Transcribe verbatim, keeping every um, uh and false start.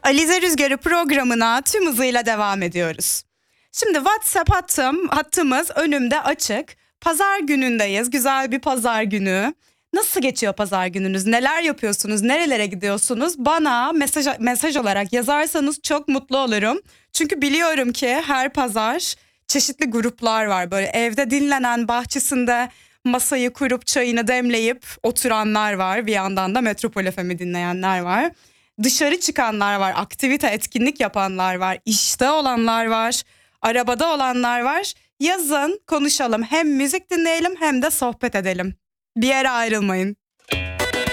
Alize Rüzgarı programına tüm hızıyla devam ediyoruz. Şimdi WhatsApp hattım, hattımız önümde açık. Pazar günündeyiz. Güzel bir pazar günü. Nasıl geçiyor pazar gününüz? Neler yapıyorsunuz? Nerelere gidiyorsunuz? Bana mesaj mesaj olarak yazarsanız çok mutlu olurum. Çünkü biliyorum ki her pazar çeşitli gruplar var. Böyle evde dinlenen, bahçesinde masayı kurup çayını demleyip oturanlar var. Bir yandan da Metropol F M'i dinleyenler var. Dışarı çıkanlar var, aktivite, etkinlik yapanlar var, işte olanlar var, arabada olanlar var. Yazın konuşalım, hem müzik dinleyelim hem de sohbet edelim. Bir yere ayrılmayın.